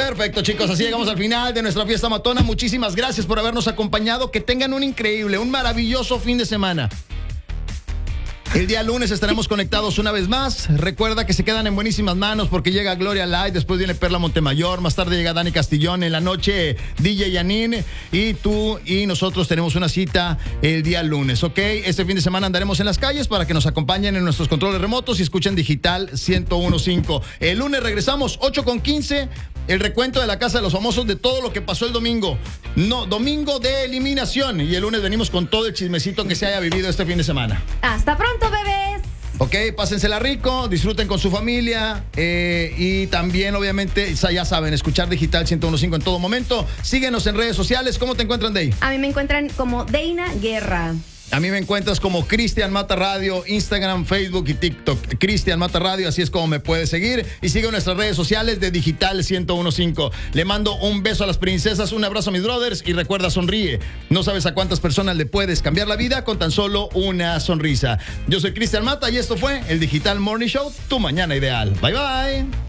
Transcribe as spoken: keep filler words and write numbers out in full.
Perfecto, chicos, así llegamos al final de nuestra fiesta matona. Muchísimas gracias por habernos acompañado. Que tengan un increíble, un maravilloso fin de semana. El día lunes estaremos conectados una vez más. Recuerda que se quedan en buenísimas manos porque llega Gloria Light, después viene Perla Montemayor, más tarde llega Dani Castillón, en la noche D J Yanin y tú y nosotros tenemos una cita el día lunes, ¿ok? Este fin de semana andaremos en las calles para que nos acompañen en nuestros controles remotos y escuchen Digital ciento uno punto cinco. El lunes regresamos ocho con quince. El recuento de la Casa de los Famosos de todo lo que pasó el domingo. No, domingo de eliminación. Y el lunes venimos con todo el chismecito que se haya vivido este fin de semana. Hasta pronto, bebés. Ok, pásensela rico, disfruten con su familia eh, y también, obviamente, ya saben, escuchar Digital ciento uno punto cinco en todo momento. Síguenos en redes sociales. ¿Cómo te encuentran, Dey? A mí me encuentran como Deina Guerra. A mí me encuentras como Cristian Mata Radio, Instagram, Facebook y TikTok. Cristian Mata Radio, así es como me puedes seguir. Y sigue nuestras redes sociales de Digital ciento uno punto cinco. Le mando un beso a las princesas, un abrazo a mis brothers y recuerda, sonríe. No sabes a cuántas personas le puedes cambiar la vida con tan solo una sonrisa. Yo soy Cristian Mata y esto fue el Digital Morning Show, tu mañana ideal. Bye, bye.